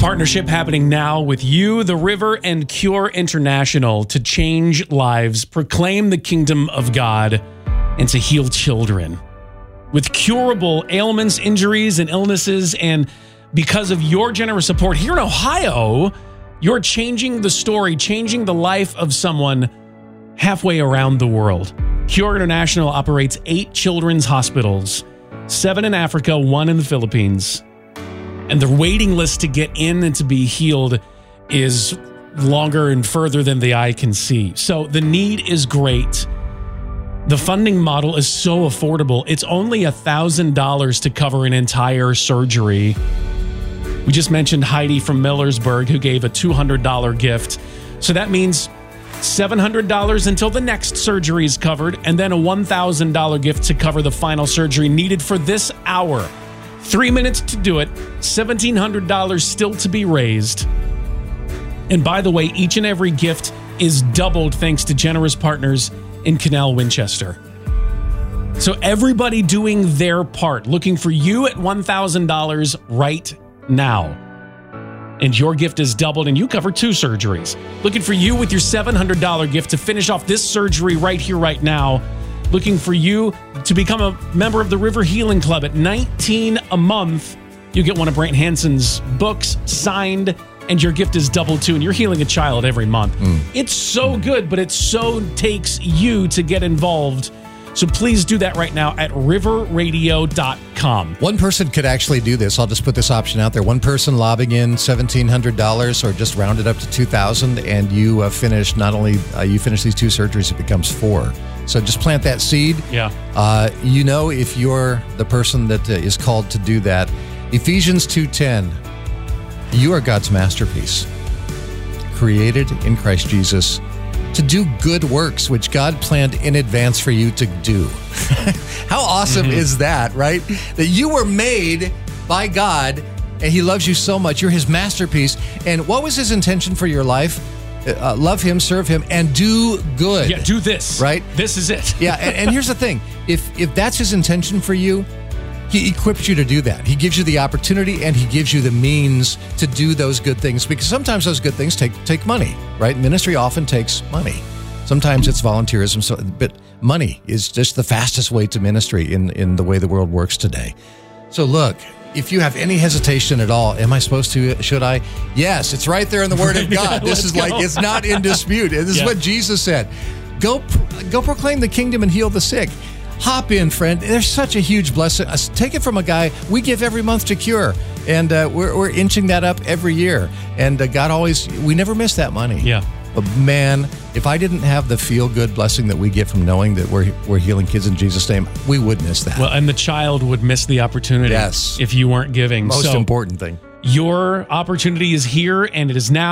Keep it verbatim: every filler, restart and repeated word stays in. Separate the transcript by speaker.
Speaker 1: partnership happening now with you, the River, and Cure International to change lives, proclaim the kingdom of God, and to heal children. With curable ailments, injuries, and illnesses, and because of your generous support here in Ohio, you're changing the story, changing the life of someone halfway around the world. Cure International operates eight children's hospitals, seven in Africa, one in the Philippines. And the waiting list to get in and to be healed is longer and further than the eye can see. So the need is great. The funding model is so affordable. It's only one thousand dollars to cover an entire surgery. We just mentioned Heidi from Millersburg, who gave a two hundred dollars gift. So that means seven hundred dollars until the next surgery is covered, and then a one thousand dollars gift to cover the final surgery needed for this hour. Three minutes to do it, seventeen hundred dollars still to be raised. And by the way, each and every gift is doubled thanks to generous partners in Canal Winchester. So everybody doing their part, looking for you at one thousand dollars right now. And your gift is doubled and you cover two surgeries. Looking for you with your seven hundred dollars gift to finish off this surgery right here, right now. Looking for you to become a member of the River Healing Club at nineteen dollars a month. You get one of Brant Hansen's books signed, and your gift is doubled too, and you're healing a child every month. Mm. It's so good, but it so takes you to get involved. So please do that right now at river radio dot com.
Speaker 2: One person could actually do this. I'll just put this option out there. One person lobbing in seventeen hundred dollars or just round it up to two thousand dollars, and you uh, finish, not only uh, you finish these two surgeries, it becomes four. So just plant that seed.
Speaker 1: Yeah.
Speaker 2: Uh, you know, if you're the person that uh, is called to do that, Ephesians two ten, you are God's masterpiece, created in Christ Jesus to do good works, which God planned in advance for you to do. How awesome mm-hmm. is that, right? That you were made by God, and He loves you so much. You're His masterpiece. And what was His intention for your life? Uh, love Him, serve Him, and do good.
Speaker 1: Yeah, do this.
Speaker 2: Right?
Speaker 1: This is it.
Speaker 2: Yeah, and, and here's the thing. If if that's His intention for you, He equips you to do that. He gives you the opportunity, and He gives you the means to do those good things, because sometimes those good things take take money, right? Ministry often takes money. Sometimes it's volunteerism, so, but money is just the fastest way to ministry in, in the way the world works today. So look, if you have any hesitation at all, am I supposed to, should I? Yes, it's right there in the Word of God. This is go. like, it's not in dispute. This yeah. is what Jesus said. Go, go proclaim the kingdom and heal the sick. Hop in, friend. There's such a huge blessing. Take it from a guy we give every month to Cure, and uh, we're, we're inching that up every year. And uh, God always, we never miss that money.
Speaker 1: Yeah.
Speaker 2: But man, if I didn't have the feel-good blessing that we get from knowing that we're we're healing kids in Jesus' name, we would miss that.
Speaker 1: Well, and the child would miss the opportunity
Speaker 2: yes.
Speaker 1: if you weren't giving.
Speaker 2: Most
Speaker 1: so
Speaker 2: important thing.
Speaker 1: Your opportunity is here, and it is now.